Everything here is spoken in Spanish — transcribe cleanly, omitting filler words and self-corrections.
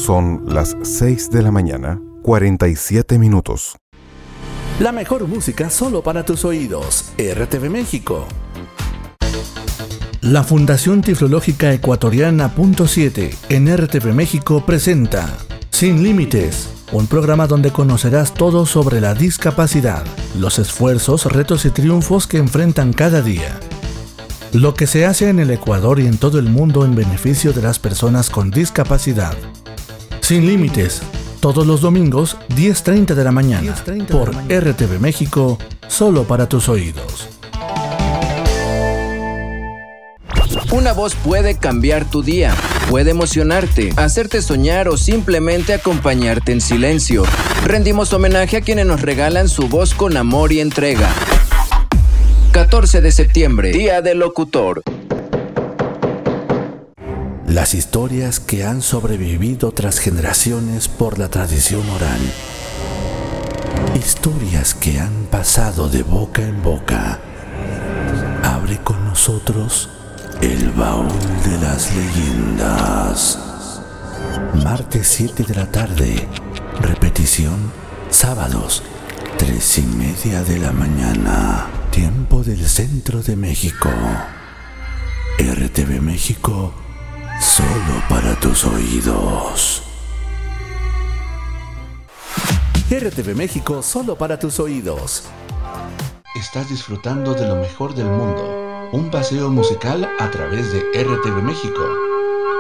Son las 6 de la mañana, 47 minutos. La mejor música solo para tus oídos. RTV México. La Fundación Tiflológica Ecuatoriana Punto 7 en RTV México presenta Sin Límites, un programa donde conocerás todo sobre la discapacidad, los esfuerzos, retos y triunfos que enfrentan cada día. Lo que se hace en el Ecuador y en todo el mundo en beneficio de las personas con discapacidad. Sin Límites, todos los domingos, 10:30 de la mañana, por RTV México, solo para tus oídos. Una voz puede cambiar tu día, puede emocionarte, hacerte soñar o simplemente acompañarte en silencio. Rendimos homenaje a quienes nos regalan su voz con amor y entrega. 14 de septiembre, Día del Locutor. Las historias que han sobrevivido tras generaciones por la tradición oral. Historias que han pasado de boca en boca. Abre con nosotros el baúl de las leyendas. Martes 7 de la tarde. Repetición sábados 3:30 de la mañana. Tiempo del centro de México. RTV México, solo para tus oídos. RTV México, solo para tus oídos. Estás disfrutando de lo mejor del mundo. Un paseo musical a través de RTV México.